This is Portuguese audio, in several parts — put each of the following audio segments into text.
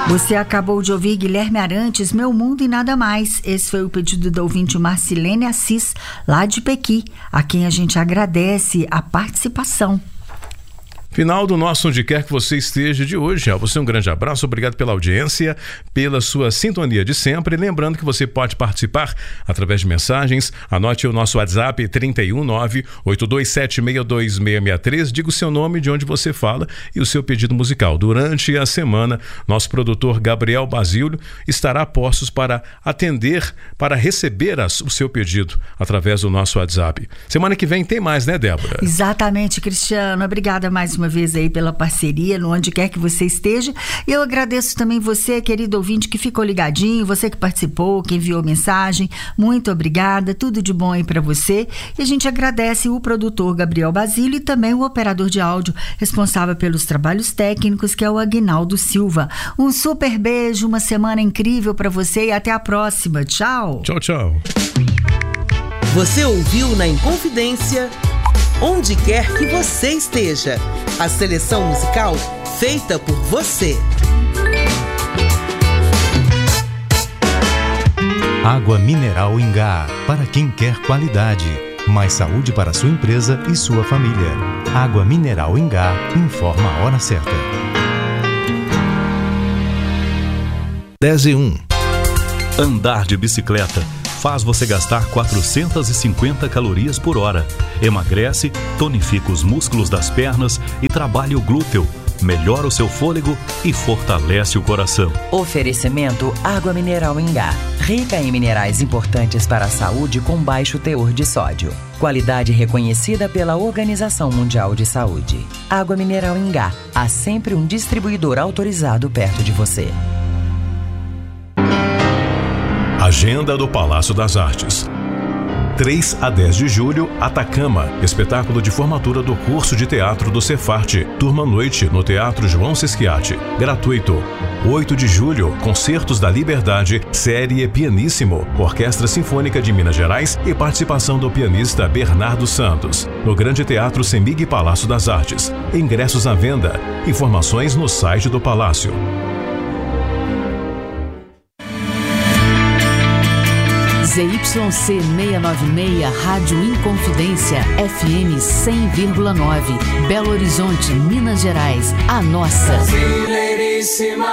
Você acabou de ouvir Guilherme Arantes, Meu Mundo e Nada Mais. Esse foi o pedido da ouvinte Marcilene Assis, lá de Pequi, a quem a gente agradece a participação. Final do nosso Onde Quer Que Você Esteja de hoje. A você um grande abraço, obrigado pela audiência, pela sua sintonia de sempre. Lembrando que você pode participar através de mensagens. Anote o nosso WhatsApp 319-82762663. Diga o seu nome, de onde você fala e o seu pedido musical. Durante a semana, nosso produtor Gabriel Basílio estará a postos para atender, para receber o seu pedido através do nosso WhatsApp. Semana que vem tem mais, né, Débora? Exatamente, Cristiano. Obrigada mais uma vez aí pela parceria, no onde quer que você esteja. E eu agradeço também você, querido ouvinte, que ficou ligadinho, você que participou, que enviou mensagem. Muito obrigada, tudo de bom aí para você. E a gente agradece o produtor Gabriel Basílio e também o operador de áudio responsável pelos trabalhos técnicos, que é o Aguinaldo Silva. Um super beijo, uma semana incrível para você e até a próxima. Tchau. Tchau, tchau. Você ouviu na Inconfidência Onde Quer Que Você Esteja, a seleção musical feita por você. Água mineral Ingá, para quem quer qualidade, mais saúde para sua empresa e sua família. Água mineral Ingá, informa a hora certa. 10:01. Andar de bicicleta faz você gastar 450 calorias por hora. Emagrece, tonifica os músculos das pernas e trabalha o glúteo. Melhora o seu fôlego e fortalece o coração. Oferecimento Água Mineral Ingá. Rica em minerais importantes para a saúde com baixo teor de sódio. Qualidade reconhecida pela Organização Mundial de Saúde. Água Mineral Ingá. Há sempre um distribuidor autorizado perto de você. Agenda do Palácio das Artes. 3 a 10 de julho, Atacama, espetáculo de formatura do curso de teatro do Cefarte, turma noite no Teatro João Sesquiate, gratuito. 8 de julho, Concertos da Liberdade, série Pianíssimo, Orquestra Sinfônica de Minas Gerais e participação do pianista Bernardo Santos, no Grande Teatro Semig Palácio das Artes. Ingressos à venda. Informações no site do Palácio. ZYC 696, Rádio Inconfidência, FM 100,9, Belo Horizonte, Minas Gerais, a nossa. Brasileiríssima.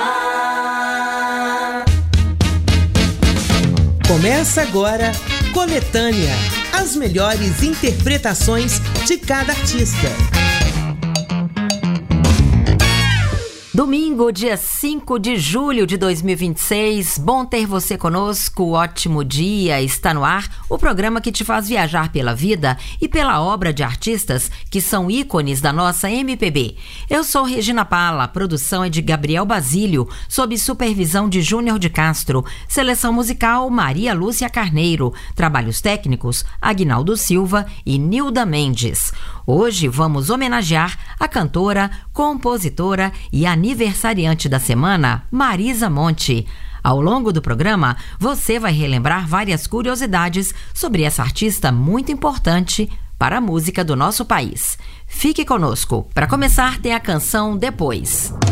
Começa agora, Coletânea, as melhores interpretações de cada artista. Domingo, dia 5 de julho de 2026, bom ter você conosco, ótimo dia, está no ar o programa que te faz viajar pela vida e pela obra de artistas que são ícones da nossa MPB. Eu sou Regina Pala, a produção é de Gabriel Basílio, sob supervisão de Júnior de Castro, seleção musical Maria Lúcia Carneiro, trabalhos técnicos Aguinaldo Silva e Nilda Mendes. Hoje vamos homenagear a cantora, compositora e aniversariante da semana, Marisa Monte. Ao longo do programa, você vai relembrar várias curiosidades sobre essa artista muito importante para a música do nosso país. Fique conosco. Para começar, tem a canção Depois.